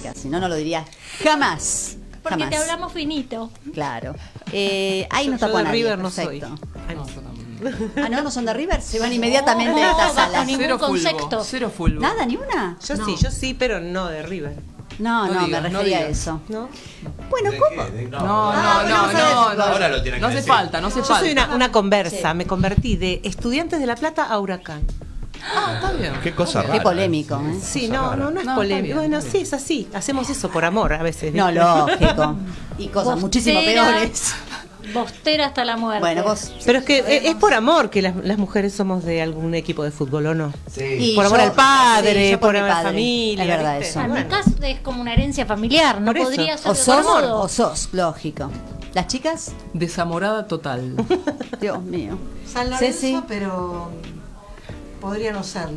chicas. Si no, no lo diría jamás. Porque jamás. te hablamos finito. Claro. Ahí no Yo tapó a de nadie. River no Perfecto. soy. No son de River. Se van inmediatamente de esta sala. bajo ningún concepto. Cero fulbo. Nada, ni una. Yo sí, pero no de River. No, No me digas, no refería a digas. eso. ¿No? Bueno, ¿cómo? No. Ahora lo tiene que No hace decir. falta, no hace Yo falta. soy una conversa, Sí. me convertí de Estudiantes de La Plata a Huracán. Ah, está bien. Qué cosa rara. Qué polémico, ¿eh? Sí, Cosa no rara. es No, está polémico. bien, Bueno, está sí, bien. es así. Hacemos eso por amor a veces. No, lógico. Y cosas muchísimo Bostera. peores. Bostera hasta la muerte. Bueno, vos. Pero es que es por amor que las mujeres somos de algún equipo de fútbol, ¿o no? Y por amor yo- al padre, sí, yo por mi amor a la padre. familia. Es verdad ¿viste? eso. En mi Bueno. caso es como una herencia familiar, no Por eso. podría ser O de otro sos, modo. o sos, lógico. ¿Las chicas? Desamorada total. Dios mío. San Lorenzo, Ceci. pero podría no serlo.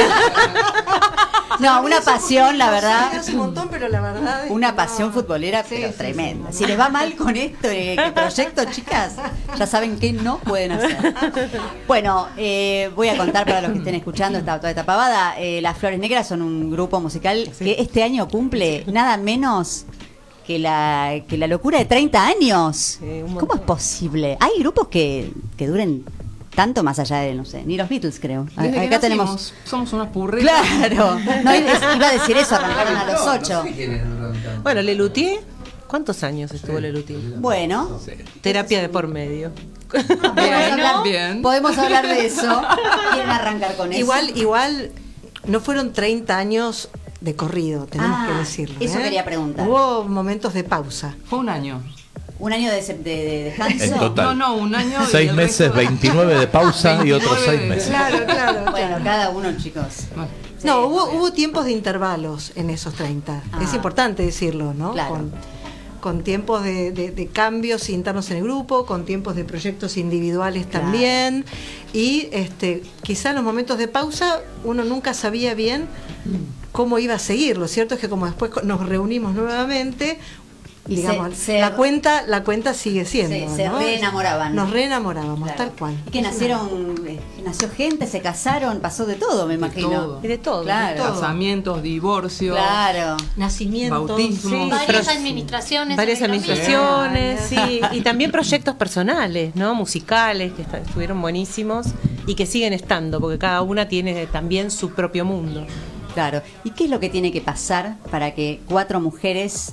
No, una pasión, la verdad. Hace un montón, pero la verdad es Una que pasión no. futbolera, Sí, pero sí, tremenda. sí. Si les va mal con esto, que proyecto, chicas, ya saben qué no pueden hacer. Bueno, voy a contar para los que estén escuchando toda esta pavada. Las Flores Negras son un grupo musical que este año cumple nada menos que la locura de 30 años. Sí, un montón. ¿Cómo es posible? Hay grupos que duren tanto más allá de, no sé, ni los Beatles, creo. Desde que Acá tenemos... nacimos, somos unas purretas. Claro, no, iba a decir eso, arrancaron a los 8. Bueno, Lelutier, ¿cuántos años estuvo Lelutier? Bueno, Terapia de por medio. podemos hablar de eso. ¿Quieren arrancar con eso? Igual no fueron 30 años de corrido, tenemos que decirlo. Eso quería preguntar. Hubo momentos de pausa. Fue un año. ¿Un año de descanso? En total. No, un año. 6 meses, 29 de pausa y otros 6 29 de- meses. Claro. Bueno, cada uno, chicos. Bueno, Sí, No, sí. hubo tiempos de intervalos en esos 30. Ah. Es importante decirlo, ¿no? Claro. Con tiempos de cambios internos en el grupo, con tiempos de proyectos individuales Claro. también. Y quizá en los momentos de pausa uno nunca sabía bien cómo iba a seguir. Lo cierto es que como después nos reunimos nuevamente, Y digamos, se- la cuenta sigue siendo. Se ¿no? reenamoraban. Nos reenamorábamos, Claro. tal cual. Y que nació gente, se casaron, pasó de todo, me imagino. todo. Y de todo. Claro. casamientos, divorcios. Claro. Nacimientos. Bautismo. Sí, Varias pero- administraciones. Varias en el camino. administraciones, sí, y también proyectos personales, ¿no? Musicales, que estuvieron buenísimos y que siguen estando, porque cada una tiene también su propio mundo. Claro. ¿Y qué es lo que tiene que pasar para que 4 mujeres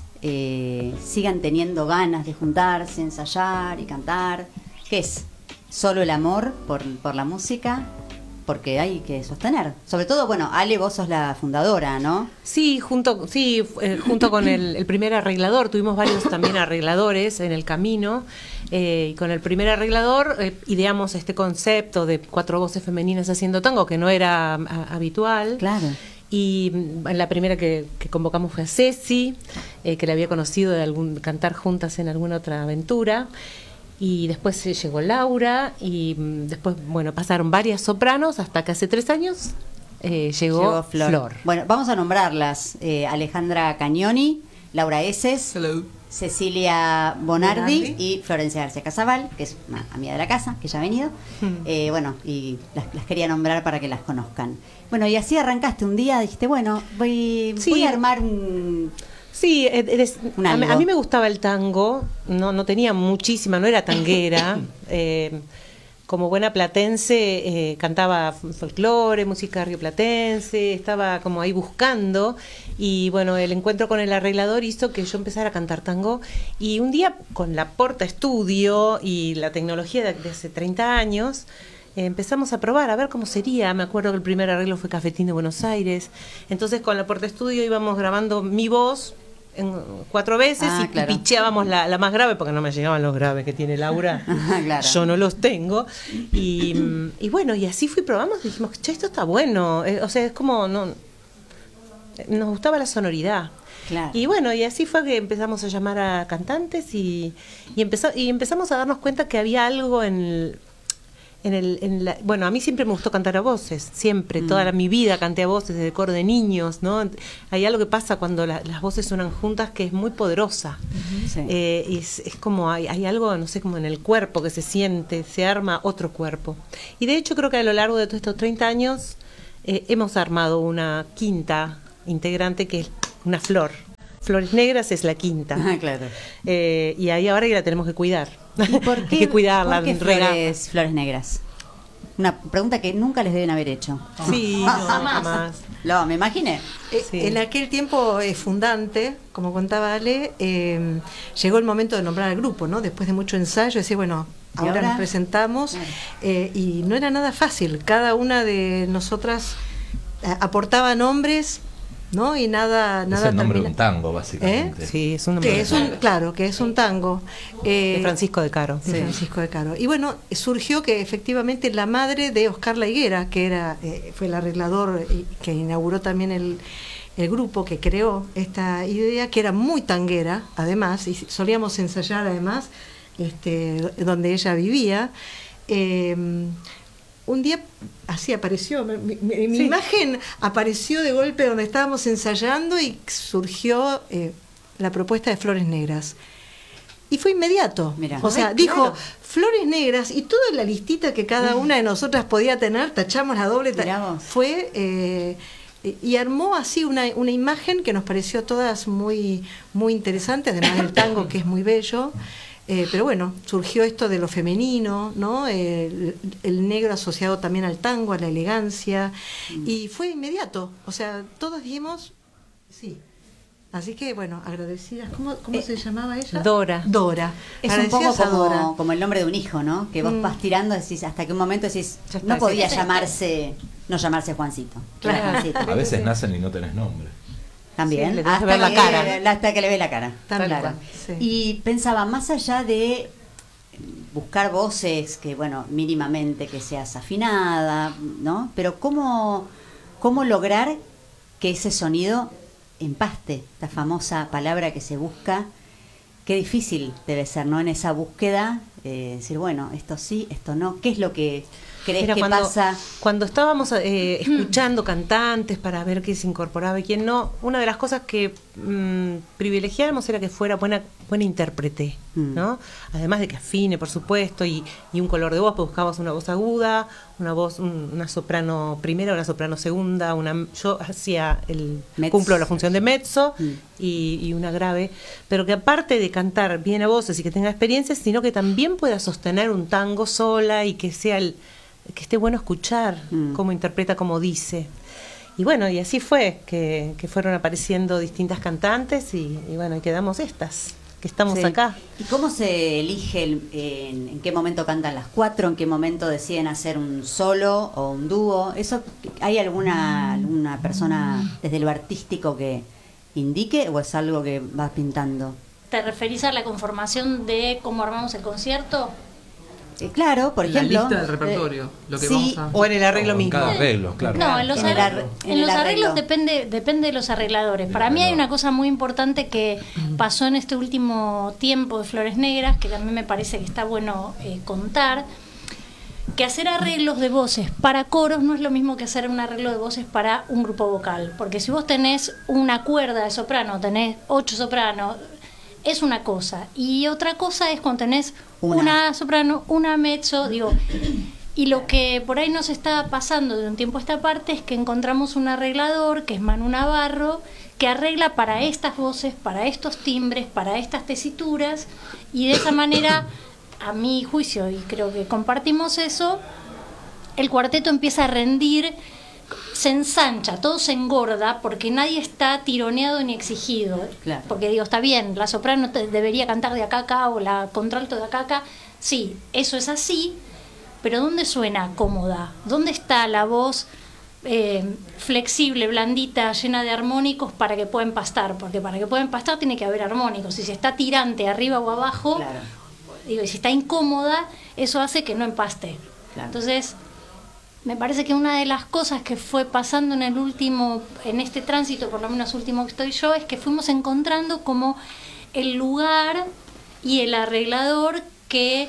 sigan teniendo ganas de juntarse, ensayar y cantar? ¿Qué es? ¿Solo el amor por la música? Porque hay que sostener. Sobre todo, bueno, Ale, vos sos la fundadora, ¿no? Sí, junto con el primer arreglador, tuvimos varios también arregladores en el camino, y con el primer arreglador ideamos este concepto de 4 voces femeninas haciendo tango, que no era habitual. Claro. Y la primera que convocamos fue a Ceci, que la había conocido de cantar juntas en alguna otra aventura. Y después llegó Laura y después, bueno, pasaron varias sopranos hasta que hace 3 años llegó Flor. Bueno, vamos a nombrarlas. Alejandra Cagnoni, Laura Eses, Hello. Cecilia Bonardi Bonardi. y Florencia García Casabal, que es una amiga de la casa, que ya ha venido. Bueno, y las quería nombrar para que las conozcan. Bueno, y así arrancaste un día, dijiste, bueno, voy a armar un... Sí, Un a algo. mí me gustaba el tango, no tenía muchísima, no era tanguera. Como buena platense, cantaba folclore, música rioplatense, estaba como ahí buscando. Y bueno, el encuentro con el arreglador hizo que yo empezara a cantar tango. Y un día, con la Porta Estudio y la tecnología de hace 30 años, empezamos a probar, a ver cómo sería. Me acuerdo que el primer arreglo fue Cafetín de Buenos Aires. Entonces con la Porta Estudio íbamos grabando mi voz en 4 veces y claro. picheábamos la más grave, porque no me llegaban los graves que tiene Laura. Claro. Yo no los tengo. Y bueno, y así probamos y dijimos, che, esto está bueno. O sea, es como, nos gustaba la sonoridad. Claro. Y bueno, y así fue que empezamos a llamar a cantantes y empezamos a darnos cuenta que había algo bueno, a mí siempre me gustó cantar a voces, siempre, mi vida canté a voces desde coro de niños, ¿no? Hay algo que pasa cuando las voces suenan juntas que es muy poderosa. Sí. Es como hay algo, no sé, como en el cuerpo que se siente, se arma otro cuerpo. Y de hecho creo que a lo largo de todos estos 30 años hemos armado una quinta integrante que es una Flor. Flores Negras es la quinta. Ah, claro. Y ahí ahora ya la tenemos que cuidar. ¿Y por qué, Hay que cuidarla, por qué regar. flores negras? Una pregunta que nunca les deben haber hecho. Sí, no, jamás. No, me imaginé. Sí. En aquel tiempo fundante, como contaba Ale, llegó el momento de nombrar al grupo, ¿no? Después de mucho ensayo, decir, bueno, ¿Y ahora ahora? nos presentamos. Y no era nada fácil. Cada una de nosotras aportaba nombres, ¿no? Y nada Es el nombre de termina- un tango, básicamente. Sí, es un Que es un, claro, que es un tango. de Francisco de Caro. De Francisco de Caro. Y bueno, surgió que efectivamente la madre de Oscar La Higuera, que era fue el arreglador que inauguró también el grupo, que creó esta idea, que era muy tanguera, además, y solíamos ensayar además donde ella vivía. Un día así apareció, mi imagen apareció de golpe donde estábamos ensayando y surgió la propuesta de Flores Negras. Y fue inmediato. Mirá. O sea, Ay, dijo claro. Flores Negras y toda la listita que cada una de nosotras podía tener, tachamos la doble, Mirá vos. fue y armó así una imagen que nos pareció a todas muy, muy interesante, además del tango que es muy bello. Pero bueno, surgió esto de lo femenino, ¿no? El negro asociado también al tango, a la elegancia, y fue inmediato. O sea, todos dijimos, sí. Así que bueno, agradecidas. ¿Cómo se llamaba ella? Dora. Dora. Es un poco Agradecidas a Dora. como el nombre de un hijo, ¿no? Que vos vas tirando, decís, hasta que un momento decís, Ya está, no podía sí. no llamarse Juancito. Era Claro. Juancito. A veces nacen y no tenés nombre. También, Sí, le tenés que ver la cara. hasta que le ve la cara. Tal Claro. cual, sí. Y pensaba, más allá de buscar voces que, bueno, mínimamente que seas afinada, ¿no? Pero cómo lograr que ese sonido empaste, esta famosa palabra que se busca, qué difícil debe ser, ¿no? En esa búsqueda, decir, bueno, esto sí, esto no, ¿qué es lo que crees Mira, que pasa? cuando estábamos escuchando cantantes para ver quién se incorporaba y quién no, una de las cosas que privilegiábamos era que fuera buena intérprete, ¿no? Además de que afine, por supuesto, y un color de voz, pues buscábamos una voz aguda, una voz, una soprano primera, una soprano segunda, yo hacía Mezzo. cumplo la función de mezzo y una grave, pero que aparte de cantar bien a voces y que tenga experiencia, sino que también pueda sostener un tango sola y que sea que esté bueno escuchar cómo interpreta, cómo dice. Y bueno, y así fue, que fueron apareciendo distintas cantantes y bueno, y quedamos estas, que estamos Sí. acá. ¿Y cómo se elige en qué momento cantan las cuatro, en qué momento deciden hacer un solo o un dúo? ¿Eso hay alguna persona desde lo artístico que indique o es algo que vas pintando? ¿Te referís a la conformación de cómo armamos el concierto? Claro, por La ejemplo. lista del repertorio, lo que sí, vamos a... O en el arreglo O en mismo. cada arreglo, claro. No, en los, En el arreglos arreglo. depende de los arregladores. Para mí hay una cosa muy importante que pasó en este último tiempo de Flores Negras, que también me parece que está bueno contar, que hacer arreglos de voces para coros no es lo mismo que hacer un arreglo de voces para un grupo vocal. Porque si vos tenés una cuerda de soprano, tenés 8 sopranos, es una cosa. Y otra cosa es cuando tenés una soprano, una mezzo, digo. Y lo que por ahí nos está pasando de un tiempo a esta parte es que encontramos un arreglador, que es Manu Navarro, que arregla para estas voces, para estos timbres, para estas tesituras, y de esa manera, a mi juicio, y creo que compartimos eso, el cuarteto empieza a rendir, se ensancha, todo se engorda, porque nadie está tironeado ni exigido. Claro. Porque digo, está bien, la soprano debería cantar de acá a acá, o la contralto de acá a acá, sí, eso es así, pero ¿dónde suena cómoda? ¿Dónde está la voz flexible, blandita, llena de armónicos para que pueda empastar? Porque para que pueda empastar tiene que haber armónicos. Y si está tirante arriba o abajo, Claro. digo, y si está incómoda, eso hace que no empaste. Claro. Entonces, me parece que una de las cosas que fue pasando en este tránsito, por lo menos último que estoy yo, es que fuimos encontrando como el lugar y el arreglador que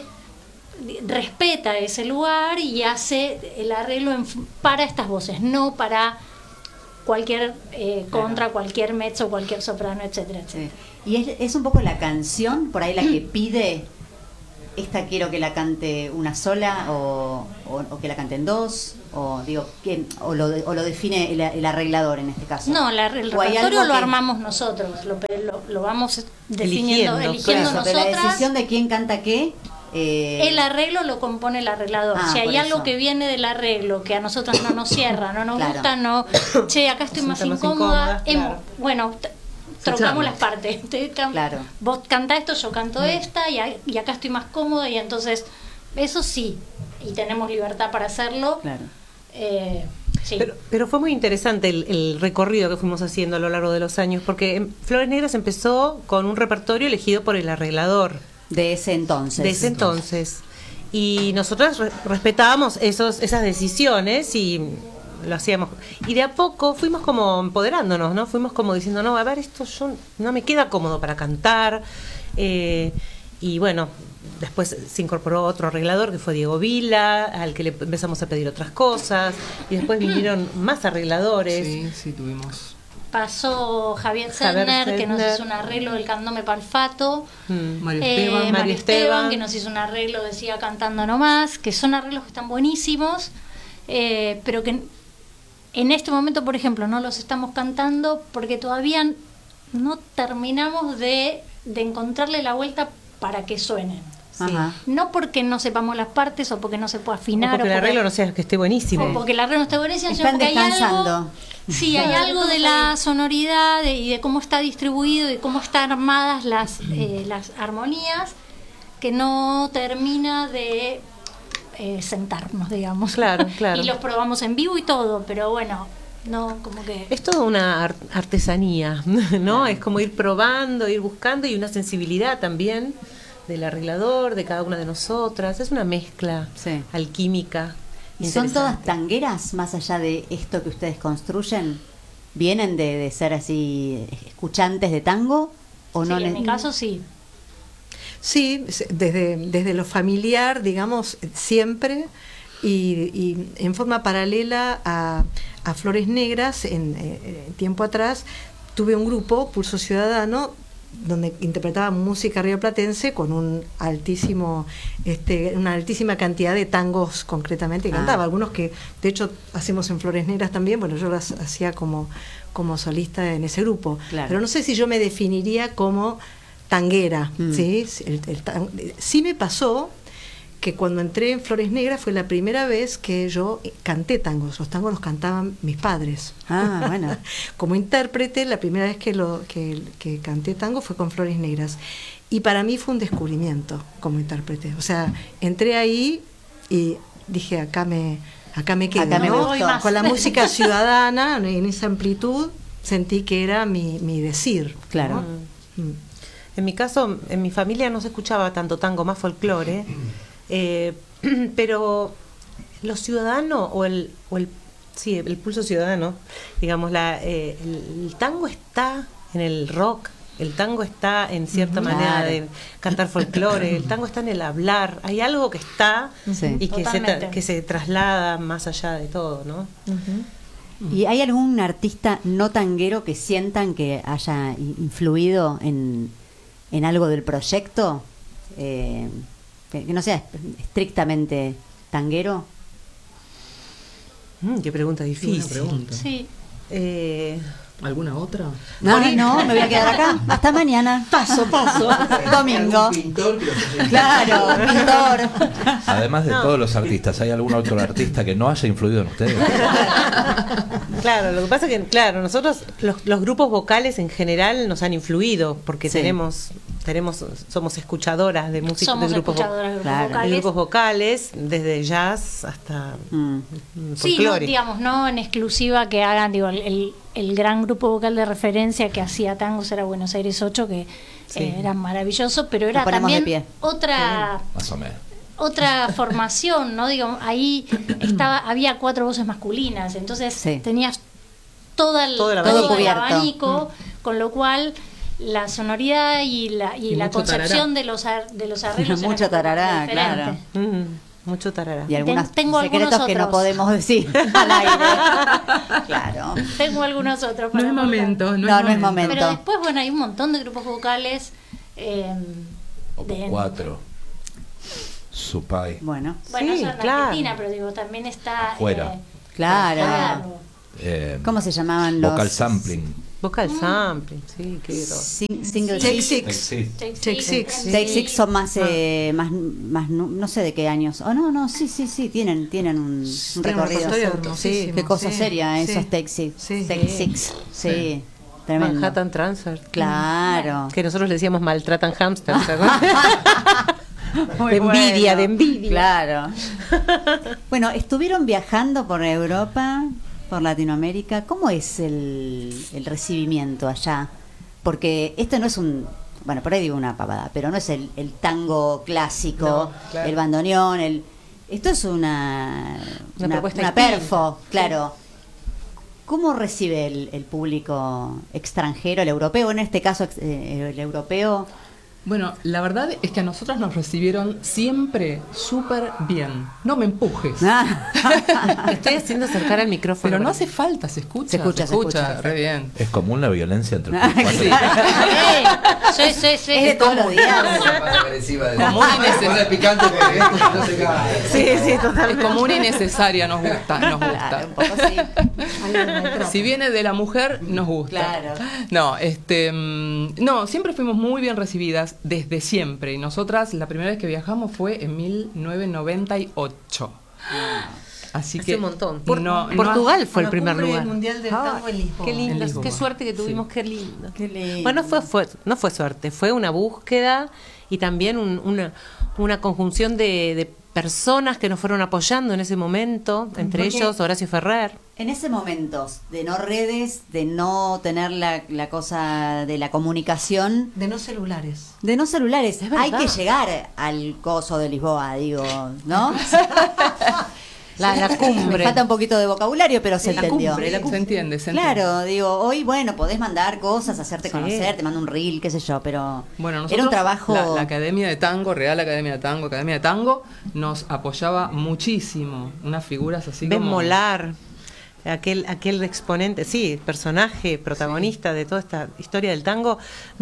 respeta ese lugar y hace el arreglo para estas voces, no para cualquier contra, cualquier mezzo, cualquier soprano, etcétera, etcétera. Sí. Y es un poco la canción, por ahí la que pide esta quiero que la cante una sola o que la canten dos, o digo, o lo define el arreglador en este caso? No, el ¿O hay repertorio algo lo que- armamos nosotros, lo vamos definiendo, Eligiendo, eligiendo Por eso, pero la nosotras. decisión de quién canta qué. El arreglo lo compone el arreglador. Ah, Si hay por algo eso. que viene del arreglo que a nosotras no nos cierra, no nos Claro. gusta, no, che, acá estoy más Sienta más incómoda, incómoda, claro. bueno, trocamos charla. las partes. Claro. Vos cantás esto, yo canto esta, y acá estoy más cómoda, y entonces, eso sí, y tenemos libertad para hacerlo. Claro. Sí. Pero fue muy interesante el recorrido que fuimos haciendo a lo largo de los años, porque Flores Negras empezó con un repertorio elegido por el arreglador De ese entonces. de ese entonces. Y nosotros respetábamos esas decisiones y lo hacíamos. Y de a poco fuimos como empoderándonos, ¿no? Fuimos como diciendo, no, a ver, esto yo no me queda cómodo para cantar. Y bueno, después se incorporó otro arreglador que fue Diego Vila, al que le empezamos a pedir otras cosas. Y después vinieron más arregladores. Sí, sí, tuvimos. Pasó Javier Javier Zellner, que nos Zellner. hizo un arreglo del Candome Palfato. Mario Mario Esteban. Esteban, que nos hizo un arreglo de Siga Cantando Nomás, que son arreglos que están buenísimos, pero que en este momento, por ejemplo, no los estamos cantando porque todavía no terminamos de encontrarle la vuelta para que suenen. Ajá. No porque no sepamos las partes o porque no se pueda O afinar porque el arreglo no sea que esté buenísimo. o porque el arreglo no esté buenísimo, sino Están porque hay algo. descansando. Sí, hay algo de la sonoridad y de cómo está distribuido y cómo están armadas las armonías que no termina de sentarnos, digamos. Claro, claro. Y los probamos en vivo y todo, pero bueno, no, como que. Es toda una artesanía, ¿no? Es como ir probando, ir buscando y una sensibilidad también del arreglador, de cada una de nosotras. Es una mezcla Sí. alquímica. ¿Y son todas interesante. tangueras más allá de esto que ustedes construyen? ¿Vienen de ser así escuchantes de tango? ¿O Sí, no? en mi caso sí. Sí, desde lo familiar, digamos, siempre, y en forma paralela a Flores Negras, en tiempo atrás, tuve un grupo, Pulso Ciudadano, donde interpretaba música rioplatense con un altísimo, una altísima cantidad de tangos concretamente, y cantaba algunos que de hecho hacemos en Flores Negras también. Bueno, yo las hacía como solista en ese grupo, Claro. pero no sé si yo me definiría como tanguera. ¿Sí? Sí me pasó que cuando entré en Flores Negras fue la primera vez que yo canté tangos. Los tangos los cantaban mis padres. Ah, bueno. Como intérprete, la primera vez que canté tango fue con Flores Negras. Y para mí fue un descubrimiento como intérprete. O sea, entré ahí y dije, acá me quedo. Acá me ¿no? gustó. Con la música ciudadana, en esa amplitud, sentí que era mi decir. Claro. ¿no? Mm. En mi caso, en mi familia no se escuchaba tanto tango, más folclore, pero lo ciudadano o el pulso ciudadano, digamos, el tango está en el rock, el tango está en cierta manera Claro. de cantar folclore, el tango está en el hablar, hay algo que está Sí. y Totalmente. que se traslada más allá de todo, ¿no? ¿Y hay algún artista no tanguero que sientan que haya influido en algo del proyecto? Que no sea estrictamente tanguero. Qué pregunta difícil. Buena pregunta. Sí. ¿Alguna otra? No, me voy a quedar acá. Hasta mañana. Paso. Domingo. Pintor que los haya Claro, pintor. Además de todos los artistas, ¿hay algún otro artista que no haya influido en ustedes? Claro, lo que pasa es que, claro, nosotros los grupos vocales en general nos han influido porque Sí. somos escuchadoras de música, Somos de grupos, escuchadoras de grupos Claro. de vocales. grupos vocales, desde jazz hasta Sí, folclore. digamos, no en exclusiva que hagan, digo, el gran grupo vocal de referencia que hacía tangos era Buenos Aires 8, que Sí. era maravilloso, pero era Nos ponemos de también pie. Más o menos. otra formación, ¿no? Digo, ahí había 4 voces masculinas, entonces Sí. tenías todo el abanico. Cubierto. abanico, con lo cual la sonoridad y la mucho concepción tarará. de los arreglos era Mucho muy tarará, diferente. claro. Mucho tarará. Y algunos Tengo secretos algunos que no otros. podemos decir al aire. Claro. Tengo algunos otros. No para es contar. momento. No es momento. Pero después, bueno, hay un montón de grupos vocales. O de- 4. Supay. Bueno, Bueno, Sí, eso en claro. Argentina, pero digo, también está... Afuera. claro. ¿Cómo se llamaban los? Vocal sampling. Vocal sampling, sí, qué grosso. Single Take Six. Six. Take Take Six. Take Six son más, no sé de qué años. Oh, no, sí, tienen un Tiene un recorrido. repertorio Sí, hermosísimo, qué cosa sí, seria sí. esos Take Six. Sí. Take Six, sí, tremendo. Manhattan Transfer. Claro. Que nosotros le decíamos maltratan hamsters. ¿te acuerdas? Muy de envidia, bueno. de envidia. Claro. Bueno, estuvieron viajando por Europa, por Latinoamérica. ¿Cómo es el recibimiento allá? Porque esto no es bueno, por ahí digo una pavada, pero no es el tango clásico, No, claro. el bandoneón, esto es una propuesta una distinta. perfo, claro. ¿Cómo recibe el público extranjero, el europeo, en este caso el europeo? Bueno, la verdad es que a nosotros nos recibieron siempre súper bien. No me empujes. Me estoy haciendo acercar al micrófono. Pero no para- hace falta, se escucha. Se escucha. Re bien. Es común la violencia entre ustedes. Sí, sí, sí. Es de todos los días. Común y necesaria. picante porque esto no se cae. Sí, Es totalmente. común y necesaria, nos gusta. Nos Claro, un gusta. poco sí. Algo de metrópoli. Si viene de la mujer, nos gusta. Claro. No, no, siempre fuimos muy bien recibidas desde siempre. Y nosotras, la primera vez que viajamos fue en 1998. Así Hace que un montón. no- Portugal A fue el la primer cumbre lugar. mundial del tango en Lisboa. Qué lindo, En Lisboa. qué suerte que tuvimos, Sí. qué lindo. Qué lindo. Bueno, no fue suerte, fue una búsqueda y también una conjunción de personas que nos fueron apoyando en ese momento, entre Porque- ellos Horacio Ferrer. En ese momento de no redes, de no tener la cosa de la comunicación, De no celulares. de no celulares, Es verdad. hay que llegar al coso de Lisboa, digo, ¿no? La Me cumbre. falta un poquito de vocabulario, pero se La entendió. cumbre, la Se entiende, se entiende. Claro, digo, hoy, bueno, podés mandar cosas, hacerte Sí. conocer, te mando un reel, qué sé yo, pero Bueno, nosotros, era un trabajo... la Academia de Tango, Real Academia de Tango, nos apoyaba muchísimo. Unas figuras así Ben como... Molar, aquel exponente, sí, personaje, protagonista de toda esta historia del tango,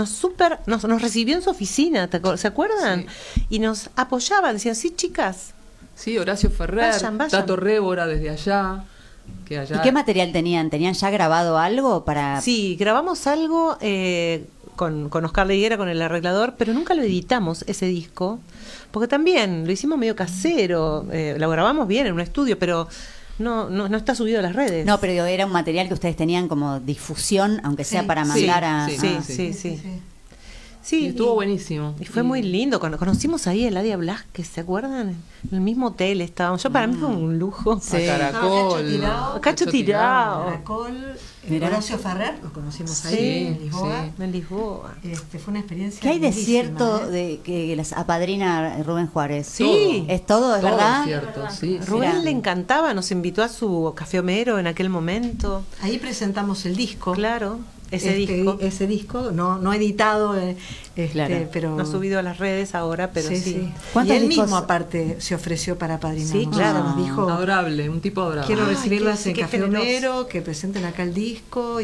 nos recibió en su oficina, ¿se acuerdan? Y nos apoyaba, decían, sí, chicas. Sí, Horacio Ferrer, Vayan. Tato Révora desde allá. Que allá ¿Y qué material tenían? ¿Tenían ya grabado algo para...? Sí, grabamos algo con Oscar Leguera, con el arreglador, pero nunca lo editamos, ese disco, porque también lo hicimos medio casero, lo grabamos bien en un estudio, pero no está subido a las redes. No, pero digo, era un material que ustedes tenían como difusión, aunque sea Sí. para Sí, mandar a... sí, Sí, ah. sí, sí. Sí. Sí, y estuvo buenísimo. Y fue muy lindo. Conocimos ahí a Eladia Blasquez, ¿se acuerdan? En el mismo hotel estábamos. Para mí fue un lujo. Sí. A Caracol. Cacho Tirao. Caracol, Mirá. Horacio Ferrer, lo conocimos ahí Sí, en Lisboa. En Lisboa. Fue una experiencia. ¿Qué hay de lindísima, cierto ¿eh? de que las apadrina Rubén Juárez? Sí. ¿Es todo, es Todo verdad? cierto, sí. Rubén Mirá. le encantaba, nos invitó a su Café Homero en aquel momento. Ahí presentamos el disco. Claro, ese disco. Ese disco, no editado, Claro. pero. No ha subido a las redes ahora, pero sí. Y ¿Cuántos él discos? mismo, aparte, se ofreció para apadrinarnos. Sí, claro. Nos dijo: Adorable, un tipo adorable. quiero Ay, recibirlas qué en Café generoso. Homero, que presenten acá el disco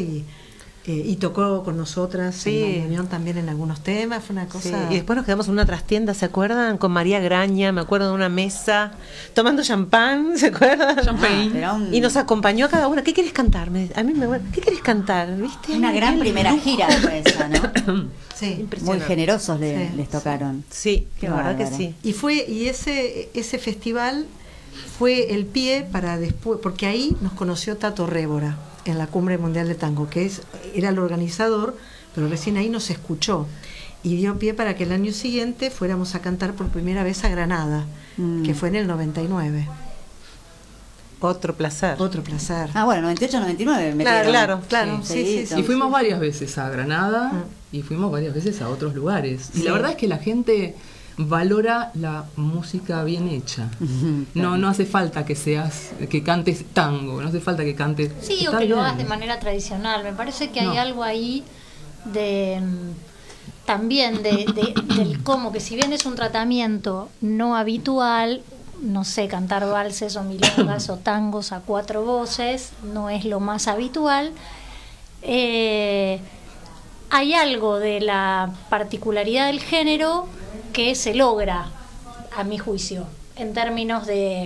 y tocó con nosotras Sí. en la reunión también en algunos temas. Fue una Sí, cosa. y después nos quedamos en una trastienda, ¿se acuerdan? Con María Graña, me acuerdo de una mesa, tomando champán, ¿se acuerdan? Champagne. Era un- Y nos acompañó a cada una. ¿Qué querés cantar? A mí ¿qué querés cantar? ¿Viste? Una Ay, gran qué primera lujo. gira fue esa, ¿no? Sí. Muy Impresionante. generosos Sí, les tocaron. Sí, Qué la verdad que bárbaro. sí. Y ese festival fue el pie para después, porque ahí nos conoció Tato Révora en la Cumbre Mundial de Tango, era el organizador, pero recién ahí nos escuchó y dio pie para que el año siguiente fuéramos a cantar por primera vez a Granada, que fue en el 99. Otro placer. Otro placer. Ah, bueno, 98, 99. Claro, sí. Y fuimos varias veces a Granada y fuimos varias veces a otros lugares. Y la verdad es que la gente valora la música bien hecha. No hace falta que cantes tango, no hace falta que cantes. Sí, o Está que lo bien. hagas de manera tradicional. Me parece que No. hay algo ahí de también del cómo que si bien es un tratamiento no habitual, no sé, cantar valses o milongas o tangos a 4 voces no es lo más habitual. Hay algo de la particularidad del género que se logra a mi juicio, en términos de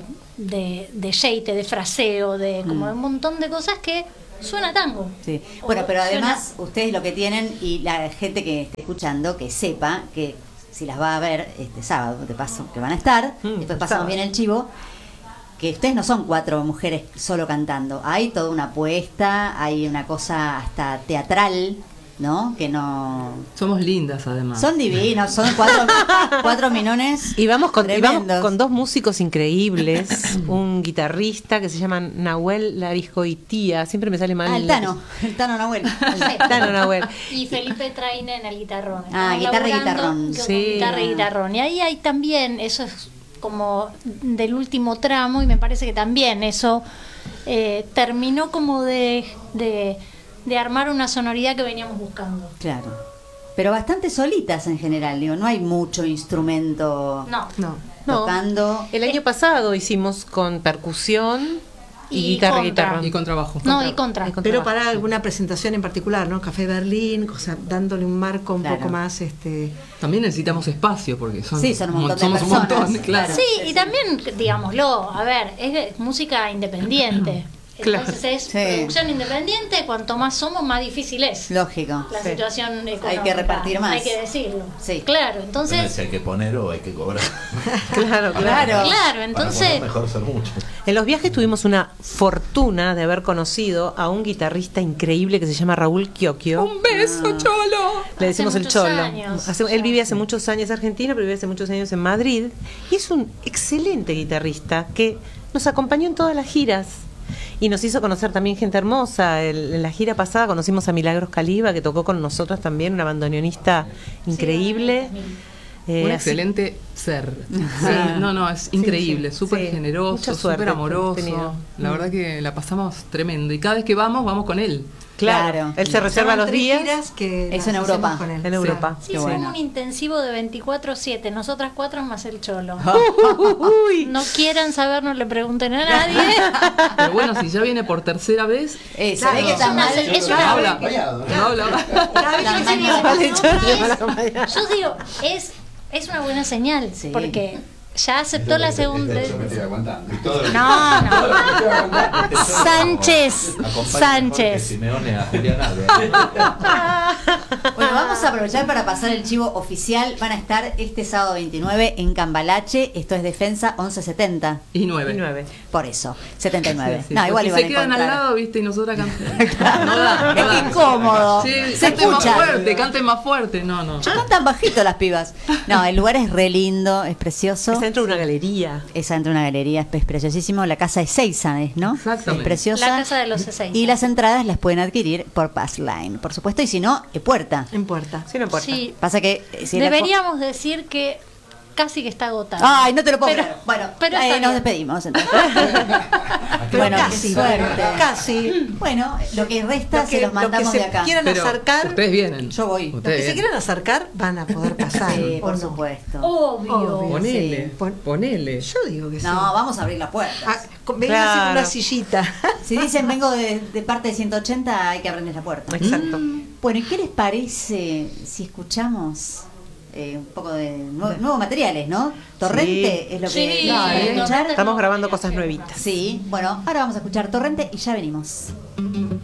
yeite, de fraseo, de como un montón de cosas que suena tango. Sí. Bueno, pero suena- además ustedes lo que tienen, y la gente que esté escuchando, que sepa que si las va a ver este sábado, de paso, que van a estar, después pasamos sábado. bien el chivo, que ustedes no son 4 mujeres solo cantando, hay toda una apuesta, hay una cosa hasta teatral, ¿no? Que no... Somos lindas además. Son divinos, son 4 minones. Y vamos con tremendos. 2 músicos increíbles, un guitarrista que se llama Nahuel Lariscoitía, siempre me sale mal. Ah, el Tano Nahuel. Tano Nahuel. Y Felipe Traine en el guitarrón. Ah, Estamos guitarra y laburando guitarrón. con Sí. guitarra y guitarrón. Y ahí hay también, eso es como del último tramo, y me parece que también eso terminó como de armar una sonoridad que veníamos buscando. Claro. Pero bastante solitas en general, digo, no hay mucho instrumento No. No. tocando. El año pasado hicimos con percusión y guitarra y contra. guitarra. Y contrabajo. No, y contra. Pero para alguna presentación en particular, ¿no? Café Berlín, o sea, dándole un marco un Claro. poco más También necesitamos espacio porque Sí, son un montón de somos un montón, personas. claro. Sí, y también, digámoslo, a ver, es música independiente. Claro. Entonces es Sí. producción independiente, cuanto más somos, más difícil es Lógico. la Sí. situación económica. Hay que repartir más. Hay que decirlo. Sí. Claro, Depende entonces... si hay que poner o hay que cobrar. Claro, claro. Claro. Claro, Para entonces... poner mejor ser mucho. En los viajes tuvimos una fortuna de haber conocido a un guitarrista increíble que se llama Raúl Chiocchio. Un beso, Cholo. Le decimos Hace el muchos Cholo. años. Él vive hace muchos años en Argentina, pero vive hace muchos años en Madrid. Y es un excelente guitarrista que nos acompañó en todas las giras. Y nos hizo conocer también gente hermosa. En la gira pasada conocimos a Milagros Caliba, que tocó con nosotros también, una bandoneonista increíble. Un Así- excelente ser. Sí, no, es increíble, sí, súper sí. generoso, Mucha suerte súper amoroso. hemos tenido. La verdad que la pasamos tremendo. Y cada vez que vamos con él. Claro, él se reserva Son los 3 días giras que Es las en hacemos Europa. con él. en Europa. Sí, Qué es bueno. un intensivo de 24/7, nosotras 4 más el Cholo. Uy. No quieran saber, no le pregunten a nadie. Pero bueno, si ya viene por tercera vez, Se ve Claro. que está Es una- mal. es no una- habla. No habla. Yo digo, es una buena señal, Sí. porque ya aceptó la segunda. Yo me estoy aguantando. Y todo No, no. todo lo que estoy aguantando. Sánchez, Acompaña mejor que Sánchez. Simeone a Julián Álvarez. Bueno, vamos a aprovechar para pasar el chivo oficial. Van a estar este sábado 29 en Cambalache. Esto es Defensa 1170. Y 9. 9. Por eso, 79. Sí, sí. No, igual Si iban se a quedan al encontrar. lado, viste, y nosotras cantamos. No da, Es no da. incómodo. Sí, Se canten más escucha. fuerte, canten más fuerte. No. Cantan bajito las pibas. No, el lugar es re lindo, es precioso. Es dentro de una galería. Es dentro de una galería, es preciosísimo. La casa de Seiza, ¿no? Exactamente. Es preciosa. La casa de los Ezeiza. Y las entradas las pueden adquirir por Passline, por supuesto. Y si no, puerta. En puerta. Sí, no importa. Sí, Pasa que si la- deberíamos decir que casi que está agotado. Ay, no te lo puedo Pero- creer. Bueno, pero está nos bien. despedimos entonces. Pero bueno, casi, qué suerte. casi. Bueno, lo que resta se los mandamos se de acá. quieran Pero acercar, ustedes vienen. Yo voy. los Ustedes que se vienen. quieran acercar van a poder pasar. Sí, ¿o por no? supuesto. Obvio. Obvio. Ponele, Sí. ponele. Yo digo que sí. No, vamos a abrir la puerta. Ah, véngase con Claro. una sillita. Si dicen vengo de parte de 180, hay que abrirles la puerta. Exacto. Bueno, ¿y qué les parece si escuchamos un poco de nuevos materiales, ¿no? Torrente es lo que Sí, vamos a Torrente. escuchar. Estamos grabando cosas nuevitas. Sí, bueno, ahora vamos a escuchar Torrente y ya venimos.